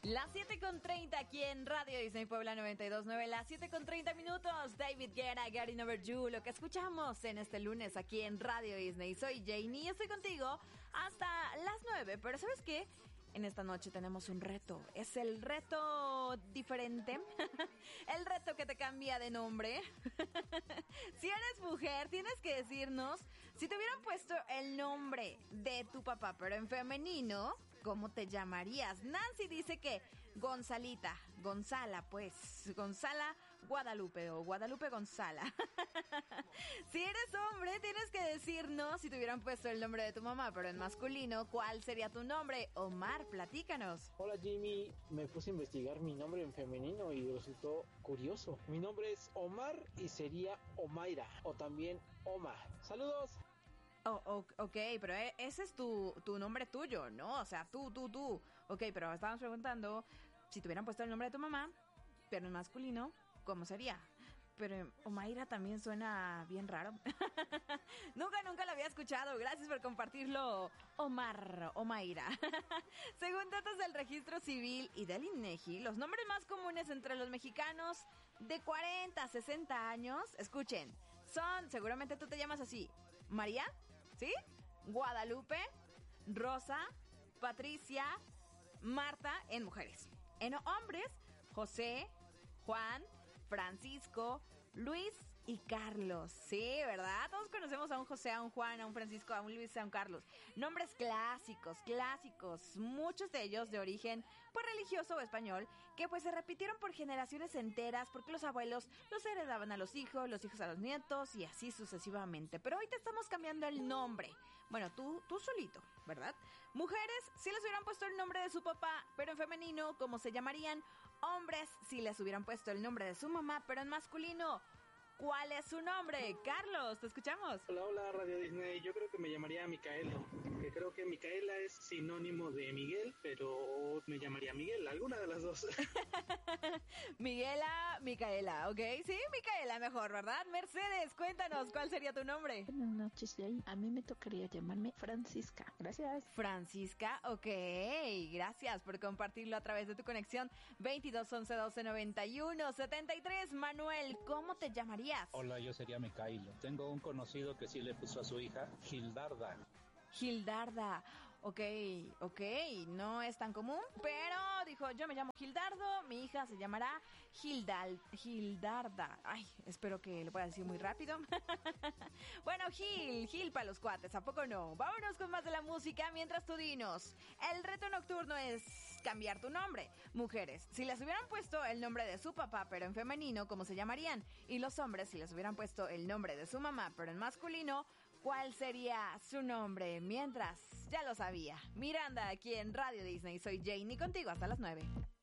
Las 7:30 aquí en Radio Disney Puebla 92.9, las 7:30 minutos. David Guetta, Getting Over You, lo que escuchamos en este lunes aquí en Radio Disney. Soy Janie y estoy contigo hasta las 9, pero ¿sabes qué? En esta noche tenemos un reto. Es el reto diferente. El reto que te cambia de nombre. Si eres mujer, tienes que decirnos, si te hubieran puesto el nombre de tu papá, pero en femenino, ¿cómo te llamarías? Nancy dice que Gonzalita, Gonzala, pues, Gonzala Guadalupe o Guadalupe Gonzala. Si eres hombre, tienes que decirnos, si te hubieran puesto el nombre de tu mamá, pero en masculino, ¿cuál sería tu nombre? Omar, platícanos. Hola Jamie, me puse a investigar mi nombre en femenino y resultó curioso. Mi nombre es Omar y sería Omaira o también Oma. ¡Saludos! Ok, pero ese es tu nombre tuyo, ¿no? O sea, tú. Ok, pero estábamos preguntando, si te hubieran puesto el nombre de tu mamá, pero en masculino, ¿cómo sería? Pero Omaira también suena bien raro. Nunca lo había escuchado. Gracias por compartirlo, Omar, Omaira. Según datos del registro civil y del INEGI, los nombres más comunes entre los mexicanos de 40 a 60 años, escuchen, son, seguramente tú te llamas así, María, ¿sí? Guadalupe, Rosa, Patricia, Marta en mujeres. En hombres, José, Juan, Francisco, Luis y Carlos. Sí, ¿verdad? Todos conocemos a un José, a un Juan, a un Francisco, a un Luis, a un Carlos. Nombres clásicos, muchos de ellos de origen pues religioso o español, que pues se repitieron por generaciones enteras porque los abuelos los heredaban a los hijos a los nietos y así sucesivamente. Pero hoy te estamos cambiando el nombre. Bueno, tú solito, ¿verdad? Mujeres, si les hubieran puesto el nombre de su papá, pero en femenino, ¿cómo se llamarían? Hombres, si les hubieran puesto el nombre de su mamá, pero en masculino, ¿cuál es su nombre? Carlos, te escuchamos. Hola Radio Disney, yo creo que me llamaría Micaela, que creo que Micaela es sinónimo de Miguel, pero me llamaría Miguel, alguna de las dos. Micaela, ¿ok? Sí, Micaela mejor, ¿verdad? Mercedes, cuéntanos, ¿cuál sería tu nombre? Buenas noches, Jay. A mí me tocaría llamarme Francisca. Gracias. Francisca, ok. Gracias por compartirlo a través de tu conexión 22 11 12 91 73. Manuel, ¿cómo te llamarías? Hola, yo sería Micailo. Tengo un conocido que sí le puso a su hija Gildarda. Gildarda, ok, no es tan común, pero dijo, yo me llamo Gildardo, mi hija se llamará Gildarda. Ay, espero que lo pueda decir muy rápido. Bueno, Gil para los cuates, ¿a poco no? Vámonos con más de la música mientras tú dinos. El reto nocturno es cambiar tu nombre. Mujeres, si les hubieran puesto el nombre de su papá, pero en femenino, ¿cómo se llamarían? Y los hombres, si les hubieran puesto el nombre de su mamá, pero en masculino, ¿cuál sería su nombre? Mientras, ya lo sabía. Miranda, aquí en Radio Disney. Soy Janie, contigo hasta las 9.